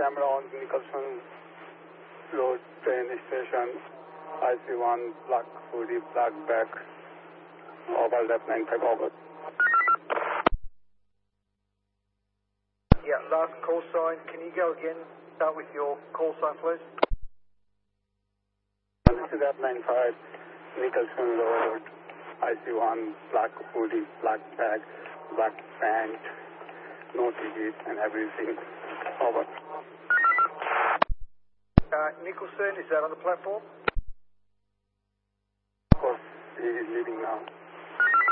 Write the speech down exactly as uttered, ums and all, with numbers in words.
camera on Nicholson Road train station. I C one, black hoodie, black bag. Over left nine five, over. Yeah, last call sign. Can you go again? Start with your call sign, please. This is F nine five, Nicholson Road. I C one, black hoodie, black bag, black pant, no ticket and everything. Over. Uh, Nicholson, is that on the platform? Of course, he is leaving now.